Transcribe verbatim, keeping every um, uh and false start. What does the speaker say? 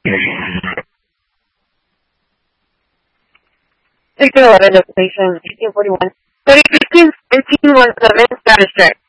Victor eleven, location eighteen forty-one. thirty fifteen, fifteen was the men's status check.